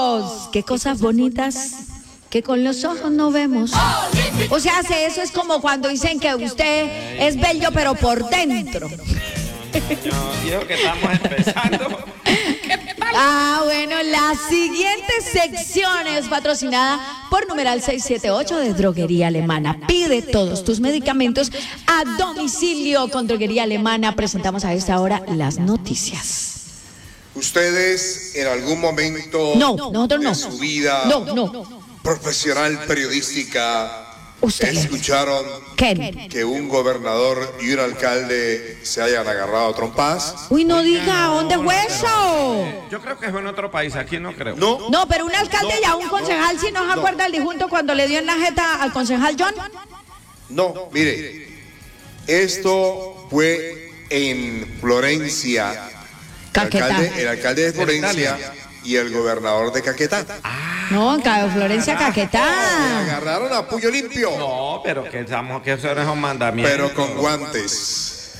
olímpicos. Qué cosas bonitas que con los ojos no vemos. O sea, eso es como cuando dicen que usted es bello pero por dentro. Yo que estamos empezando. Bueno, la siguiente sección es patrocinada por numeral 678 de Droguería Alemana. Pide todos tus medicamentos a domicilio con Droguería Alemana. Presentamos a esta hora las noticias. ¿Ustedes en algún momento de su vida profesional periodística escucharon que un gobernador y un alcalde se hayan agarrado a trompadas? Uy, no diga, ¿dónde fue eso? Yo creo que fue en otro país, aquí no creo. No, pero un alcalde y a un concejal, ¿sí no se acuerda el disjunto cuando le dio en la jeta al concejal John? No, mire, esto fue en Florencia. El alcalde de Florencia y el gobernador de Caquetá. No, en Florencia, Caquetá. Se agarraron a puño limpio. No, pero que eso no es un mandamiento. Pero con guantes.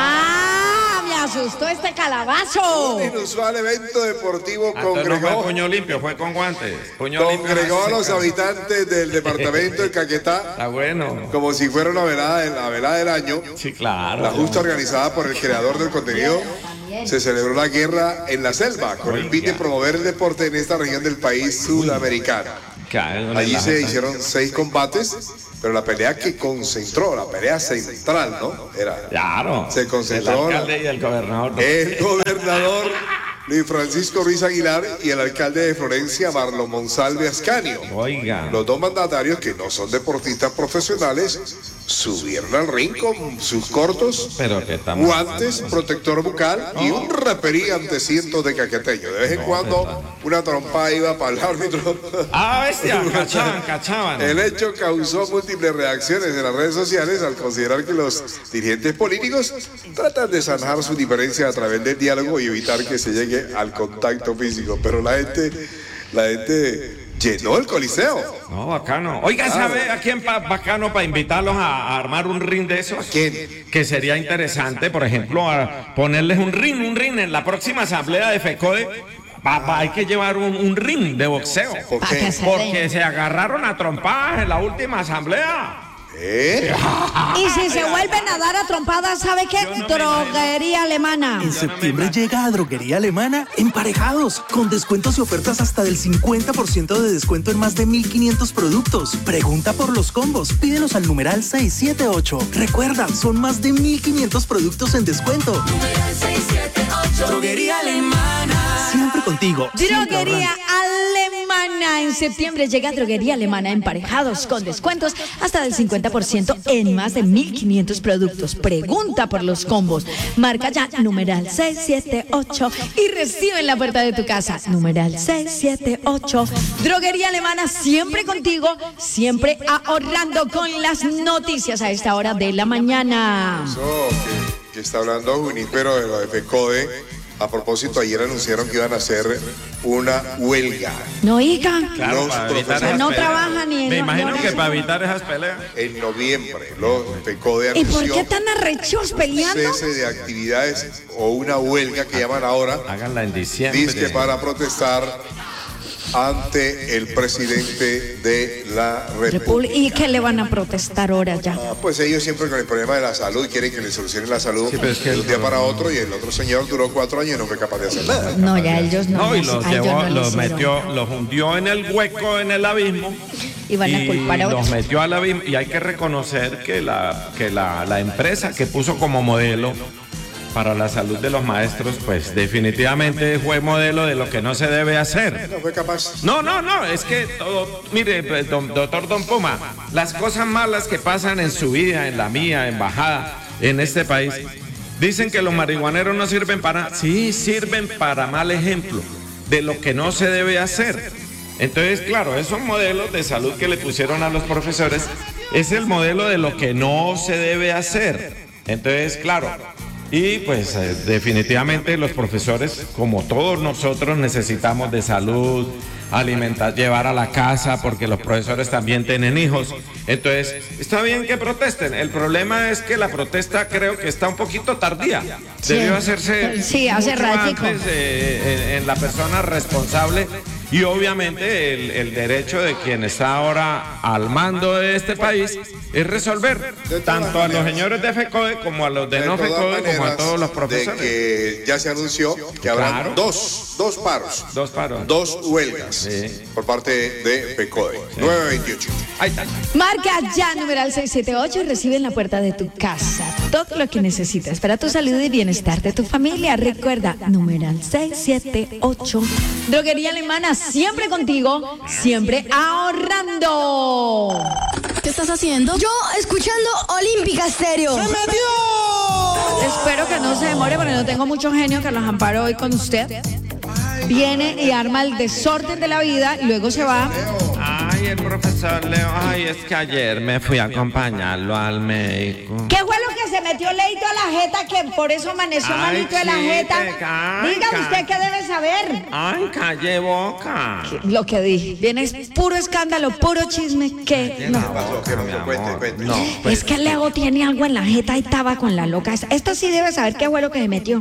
Me asustó este calabazo. Un inusual evento deportivo no fue puño limpio, fue con guantes. Congregó a los habitantes del departamento de Caquetá. Está bueno. Como si fuera la velada del año. Sí, claro. La justa organizada por el creador del contenido. Se celebró la guerra en la selva con el fin de promover el deporte en esta región del país sudamericano. Allí se hicieron 6 combates, pero la pelea que concentró, la pelea central, ¿no? Claro. Se concentró el alcalde y el gobernador. El gobernador Luis Francisco Ruiz Aguilar y el alcalde de Florencia, Marlon Monsalve Ascanio. Oiga. Los dos mandatarios, que no son deportistas profesionales, subieron al ring con sus cortos guantes, protector bucal y un reperí ante cientos de caqueteños. De vez en cuando una trompada iba para el árbitro. Bestia, cachaban. El hecho causó múltiples reacciones en las redes sociales al considerar que los dirigentes políticos tratan de sanar su diferencia a través del diálogo y evitar que se llegue al contacto físico. Pero la gente llenó el coliseo. No, bacano. Oiga, ¿sabe a quién bacano para invitarlos a armar un ring de esos? ¿A quién? Que sería interesante, por ejemplo, a ponerles un ring en la próxima asamblea de FECODE. Hay que llevar un ring de boxeo. ¿Por qué? Porque se agarraron a trompadas en la última asamblea. Y si se vuelven a dar a trompadas, ¿sabe qué? Droguería Alemana. En septiembre llega a Droguería Alemana Emparejados, con descuentos y ofertas hasta del 50% de descuento en más de 1.500 productos. Pregunta por los combos, pídelos al numeral 678. Recuerda, son más de 1.500 productos en descuento. Numeral 678. Droguería Alemana. Siempre contigo. Droguería Alemana. En septiembre llega Droguería Alemana Emparejados, con descuentos hasta del 50% en más de 1.500 productos. Pregunta por los combos. Marca ya numeral 678 y recibe en la puerta de tu casa. Numeral 678. Droguería Alemana, siempre contigo, siempre ahorrando con las noticias a esta hora de la mañana. Eso que está hablando Junípero de lo de FECODE. A propósito, ayer anunciaron que iban a hacer una huelga. No, hija. Claro, Los para evitar profesores esas no peleas. trabajan ni en Me imagino no, que no, para evitar esas peleas. En noviembre, los FECODE ¿Y por anunció qué tan arrechos peleando? cese de actividades o una huelga que llaman ahora, Háganla en diciembre. dice para protestar ante el presidente de la República. ¿Y qué le van a protestar ahora ya? Pues ellos siempre con el problema de la salud quieren que le solucionen la salud Sí, pero es que de un día para otro, y el otro señor duró 4 años y no fue capaz de hacer nada. No, ya ellos no. No, y a los ellos llevó, no los les hicieron. los hundió en el hueco, en el abismo. Y van a culpar a los otros. metió al abismo. Y hay que reconocer que la empresa que puso como modelo para la salud de los maestros, pues definitivamente fue modelo de lo que no se debe hacer. No fue capaz. No, es que todo, mire, doctor Don Puma, las cosas malas que pasan en su vida, en la mía, en Bajada, en este país, dicen que los marihuaneros no sirven para, sí sirven para mal ejemplo de lo que no se debe hacer. Entonces, claro, esos modelos de salud que le pusieron a los profesores es el modelo de lo que no se debe hacer. Entonces, claro, y pues definitivamente los profesores, como todos nosotros, necesitamos de salud, alimentar, llevar a la casa, porque los profesores también tienen hijos. Entonces, está bien que protesten. El problema es que la protesta creo que está un poquito tardía. Sí. Debió hacerse Sí, hace mucho ratico. antes, en la persona responsable Y obviamente el derecho de quien está ahora al mando de este país es resolver, tanto a los señores de FECODE como a los de no FECODE, como a todos los profesores. De que ya se anunció que habrá dos paros. Dos huelgas, sí, por parte de FECODE. Sí. 928. Ahí está. Marca ya numeral 678 y recibe en la puerta de tu casa todo lo que necesitas para tu salud y bienestar de tu familia. Recuerda, numeral 678. Droguería Alemana, siempre contigo, siempre ahorrando. ¿Qué estás haciendo? Yo escuchando Olímpica Estéreo. ¡Se metió! Espero que no se demore porque no tengo mucho genio. Carlos Amparo hoy con usted. Viene y arma el desorden de la vida y luego se va. Ay, el profesor Leo, ay, es que ayer me fui a acompañarlo al médico. ¿Qué fue lo que se metió Leito a la jeta que por eso amaneció malito de la jeta? Dígame usted qué debe saber. Ay, calle boca. Lo que dije, viene es puro escándalo, puro chisme. ¿Qué? No. Cuente. No, pues. Es que Leo tiene algo en la jeta y estaba con la loca. Esto sí debe saber qué fue lo que se metió.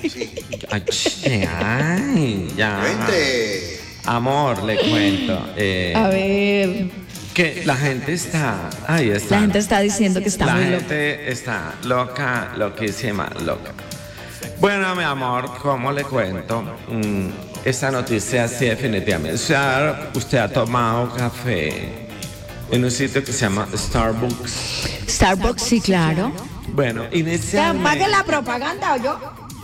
Ay, ya. Cuente. Amor, le cuento. A ver. Que la gente está. Ahí está. La gente está diciendo que está muy loca. La gente está loca, loquísima, loca. Bueno, mi amor, ¿cómo le cuento? Esta noticia sí, definitivamente. O sea, usted ha tomado café en un sitio que se llama Starbucks. Starbucks, sí, claro. Bueno, inicialmente. ¿Pague la propaganda o yo?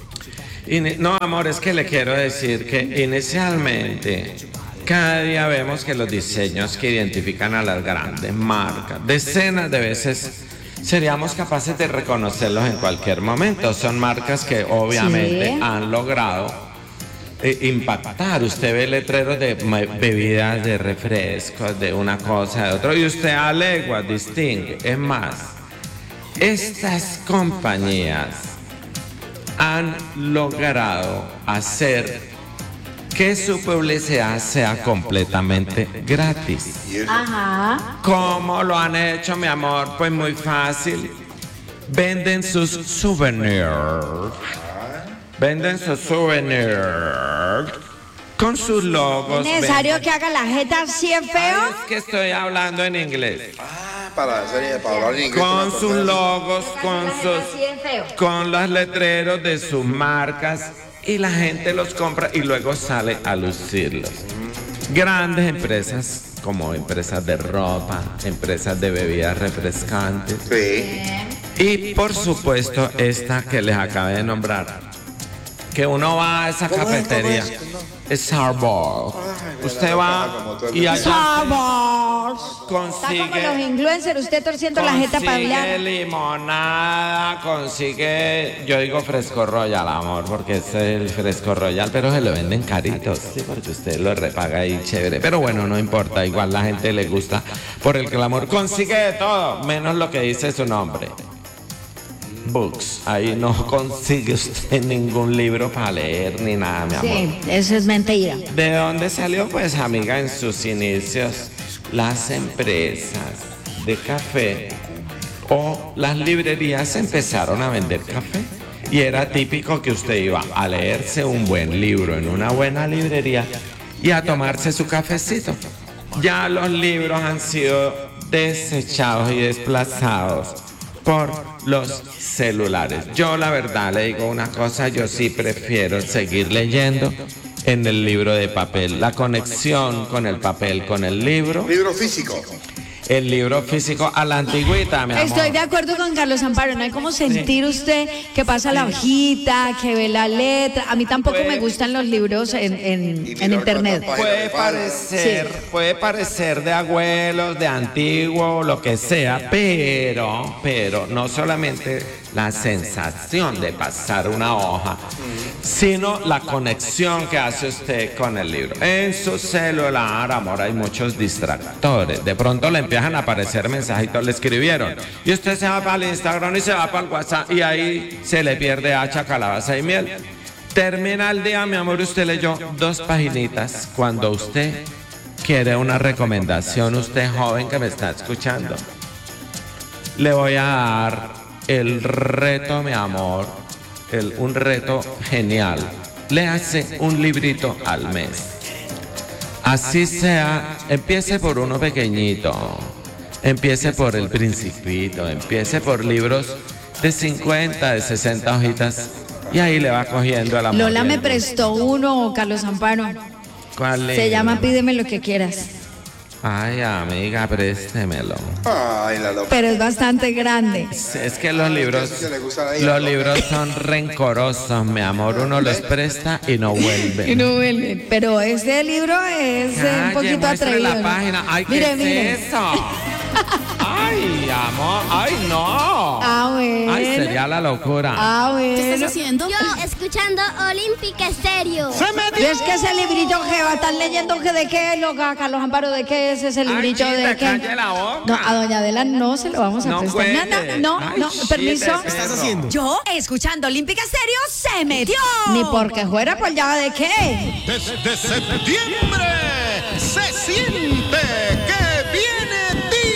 No, amor, es que le quiero decir que inicialmente cada día vemos que los diseños que identifican a las grandes marcas, decenas de veces seríamos capaces de reconocerlos en cualquier momento. Son marcas que obviamente sí han logrado impactar. Usted ve letreros de bebidas, de refrescos, de una cosa, de otro, y usted a leguas distingue. Es más, estas compañías han logrado hacer que su publicidad sea completamente gratis. Ajá. ¿Cómo lo han hecho, mi amor? Pues muy fácil. Venden sus souvenirs. Venden sus souvenirs con sus logos. ¿Es necesario que haga la jeta así en feo? Ay, es que estoy hablando en inglés. Para hablar en inglés. Con sus logos, con los letreros de sus marcas, y la gente los compra y luego sale a lucirlos. Grandes empresas como empresas de ropa, empresas de bebidas refrescantes. Sí. Y por supuesto esta que les acabé de nombrar, que uno va a esa cafetería, Starbucks. Usted va y allá consigue. Está como los influencers, usted torciendo la jeta para hablar. Consigue limonada, consigue, yo digo fresco royal, amor, porque ese es el fresco royal, pero se lo venden caritos, sí, porque usted lo repaga ahí chévere. Pero bueno, no importa, igual la gente le gusta por el clamor. Consigue de todo, menos lo que dice su nombre. Books, ahí no consigue usted ningún libro para leer ni nada, mi amor. Sí, eso es mentira. ¿De dónde salió? Pues, amiga, en sus inicios, las empresas de café o las librerías empezaron a vender café. Y era típico que usted iba a leerse un buen libro en una buena librería y a tomarse su cafecito. Ya los libros han sido desechados y desplazados por los celulares. Yo la verdad le digo una cosa, yo sí prefiero seguir leyendo en el libro de papel. La conexión con el papel, con el libro. Libro físico. El libro físico a la antigüita, mi amor. Estoy de acuerdo con Carlos Amparo, no hay como sentir usted que pasa la hojita, que ve la letra. A mí tampoco me gustan los libros en internet. Puede parecer de abuelos, de antiguo, lo que sea, pero no solamente la sensación de pasar una hoja, sino la conexión que hace usted con el libro. En su celular, amor, hay muchos distractores. De pronto le empiezan a aparecer mensajitos, le escribieron, y usted se va para el Instagram y se va para el WhatsApp, y ahí se le pierde hacha, calabaza y miel. Termina el día, mi amor, usted leyó 2 paginitas. Cuando usted quiere una recomendación, usted joven que me está escuchando, le voy a dar el reto, mi amor, un reto genial. Le hace un librito al mes. Así sea, empiece por uno pequeñito. Empiece por El Principito, empiece por libros de 50, de 60 hojitas y ahí le va cogiendo a la Lola me prestó uno, Carlos Amparo. ¿Cuál es? Se llama Pídeme lo que quieras. Ay, amiga, préstemelo. Ay, la loca. Pero es bastante grande. Es que los libros son rencorosos, mi amor. Uno los presta y no vuelven. Y no vuelven. Pero este libro es un poquito muestre atrevido. la página. Ay, ¿qué es eso? Ay, amor. Ay, no. Ah, bueno. Ay, sería la locura. Ah, bueno. ¿Qué estás haciendo? Yo escuchando Olímpica Estéreo. Y es que ese librito que va a estar leyendo que de qué, loca, Carlos Amparo, de qué es ese librito Chita, de qué. calle la boca. No, a doña Adela no se lo vamos a No prestar. puede. No, Ay, permiso. ¿qué estás haciendo? Yo, escuchando Olímpica Estéreo, se metió. Ni porque fuera por ya de qué. Desde septiembre